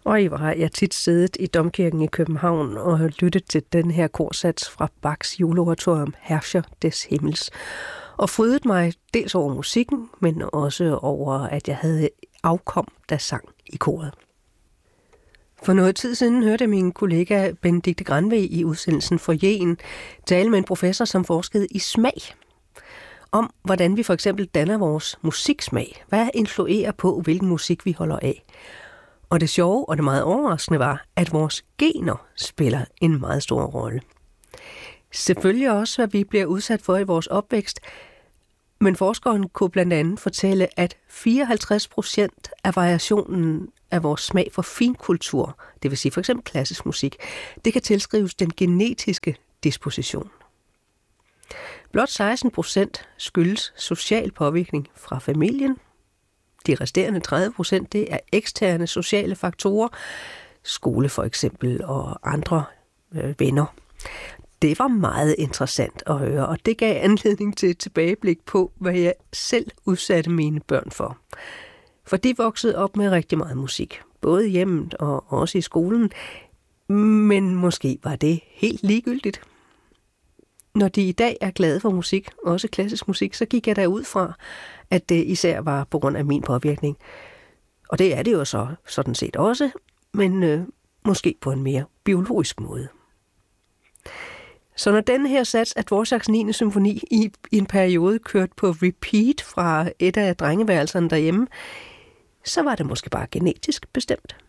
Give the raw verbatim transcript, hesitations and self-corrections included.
Og hvor har jeg tit siddet i Domkirken i København og lyttet til den her korsats fra Bachs juleoratorium Herrscher des Himmels. Og frydet mig dels over musikken, men også over, at jeg havde afkom, der sang i koret. For noget tid siden hørte jeg min kollega Benedikte Granve i udsendelsen Foyeren tale med en professor, som forskede i smag. Om hvordan vi for eksempel danner vores musiksmag. Hvad influerer på, hvilken musik vi holder af. Og det sjove og det meget overraskende var, at vores gener spiller en meget stor rolle. Selvfølgelig også, hvad vi bliver udsat for i vores opvækst, men forskeren kunne blandt andet fortælle, at fireoghalvtreds procent af variationen af vores smag for finkultur, det vil sige for eksempel klassisk musik, det kan tilskrives den genetiske disposition. Blot seksten procent skyldes social påvirkning fra familien. De resterende tredive procent, det er eksterne sociale faktorer, skole for eksempel og andre øh, venner. Det var meget interessant at høre, og det gav anledning til et tilbageblik på, hvad jeg selv udsatte mine børn for. For de voksede op med rigtig meget musik, både hjemmet og også i skolen, men måske var det helt ligegyldigt. Når de i dag er glade for musik, også klassisk musik, så gik jeg derud fra, at det især var på grund af min påvirkning. Og det er det jo så sådan set også, men øh, måske på en mere biologisk måde. Så når den her sats af Dvořáks niende symfoni i, i en periode kørte på repeat fra et af drengeværelserne derhjemme, så var det måske bare genetisk bestemt.